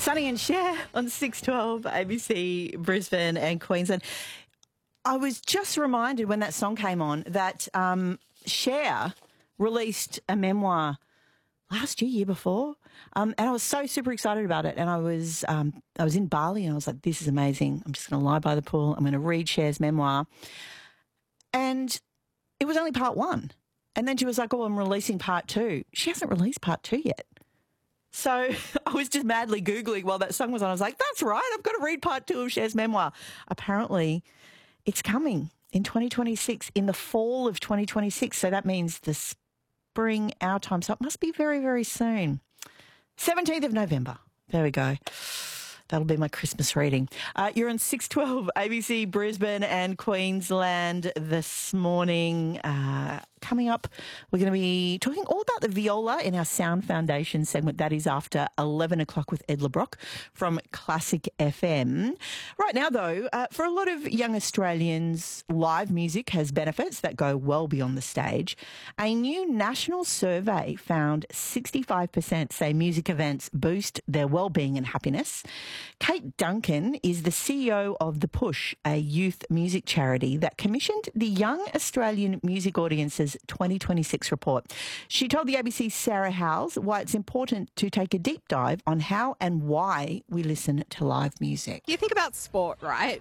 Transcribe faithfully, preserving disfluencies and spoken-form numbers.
Sonny and Cher on six twelve, A B C, Brisbane and Queensland. I was just reminded when that song came on that um, Cher released a memoir last year, year before, um, and I was so super excited about it. And I was um, I was in Bali and I was like, this is amazing. I'm just going to lie by the pool. I'm going to read Cher's memoir. And it was only part one. And then she was like, oh, I'm releasing part two. She hasn't released part two yet. So I was just madly Googling while that song was on. I was like, that's right, I've got to read part two of Cher's memoir. Apparently, it's coming in twenty twenty-six, in the fall of twenty twenty-six. So that means the spring, our time. So it must be very, very soon. seventeenth of November. There we go. That'll be my Christmas reading. Uh, you're on six twelve A B C Brisbane and Queensland this morning. Uh, coming up, we're going to be talking all about the viola in our Sound Foundation segment. That is after eleven o'clock with Ed LeBrock from Classic F M. Right now, though, uh, for a lot of young Australians, live music has benefits that go well beyond the stage. A new national survey found sixty-five percent say music events boost their well-being and happiness. Kate Duncan is the C E O of The Push, a youth music charity that commissioned the Young Australian Music Audience's twenty twenty-six report. She told the A B C's Sarah Howes why it's important to take a deep dive on how and why we listen to live music. You think about sport, right?